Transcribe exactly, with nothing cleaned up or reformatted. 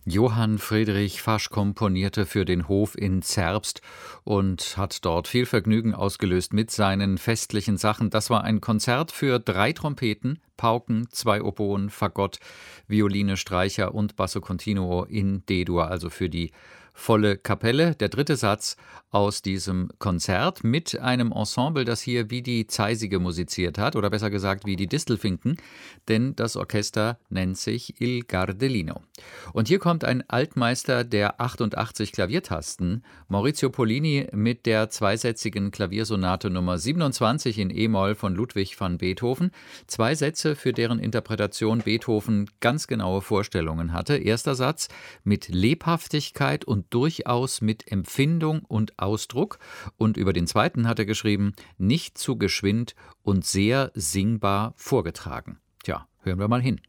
Johann Friedrich Fasch komponierte für den Hof in Zerbst und hat dort viel Vergnügen ausgelöst mit seinen festlichen Sachen. Das war ein Konzert für drei Trompeten, Pauken, zwei Oboen, Fagott, Violine, Streicher und Basso Continuo in D-Dur, also für die volle Kapelle. Der dritte Satz aus diesem Konzert mit einem Ensemble, das hier wie die Zeisige musiziert hat, oder besser gesagt wie die Distelfinken, denn das Orchester nennt sich Il Gardelino. Und hier kommt ein Altmeister der achtundachtzig Klaviertasten, Maurizio Pollini mit der zweisätzigen Klaviersonate Nummer siebenundzwanzig in E-Moll von Ludwig van Beethoven. Zwei Sätze, für deren Interpretation Beethoven ganz genaue Vorstellungen hatte. Erster Satz mit Lebhaftigkeit und durchaus mit Empfindung und Ausdruck. Und über den zweiten hat er geschrieben, nicht zu geschwind und sehr singbar vorgetragen. Tja, hören wir mal hin.